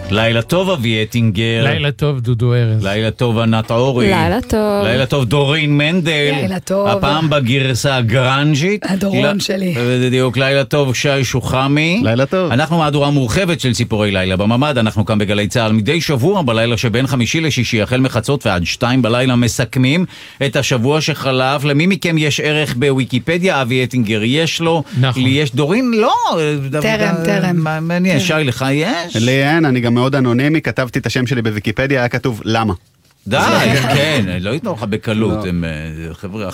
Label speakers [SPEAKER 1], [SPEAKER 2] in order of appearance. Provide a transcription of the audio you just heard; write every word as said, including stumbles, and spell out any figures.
[SPEAKER 1] לילה טוב אבי אטינגר.
[SPEAKER 2] לילה טוב דודו ארז.
[SPEAKER 1] לילה טוב ענת אורי.
[SPEAKER 3] לילה טוב.
[SPEAKER 1] לילה טוב דורין מנדל.
[SPEAKER 4] לילה טוב.
[SPEAKER 1] הפעם בגרסה הגרנג'ית.
[SPEAKER 4] הדורון שלי.
[SPEAKER 1] בדיוק, לילה טוב שי שוחמי.
[SPEAKER 5] לילה טוב.
[SPEAKER 1] אנחנו מהדורה מורחבת של סיפורי לילה בממד, אנחנו כאן בגלי צהל מדי שבוע בלילה שבין חמישי לשישי, החל מחצות ועד שתיים בלילה מסכמים את השבוע שחלף. למי מכם יש ערך בוויקיפדיה? אבי אטינגר יש לו.
[SPEAKER 2] נכון.
[SPEAKER 1] לי יש. דורין לא.
[SPEAKER 4] טרם, טרם.
[SPEAKER 1] מעניין, שי לך יש?
[SPEAKER 5] לי אין, אני גם מאוד אנונימי, כתבתי את השם שלי בוויקיפדיה, היה כתוב למה.
[SPEAKER 1] די, כן, לא ייתנו לך בקלות, הם חבר'ה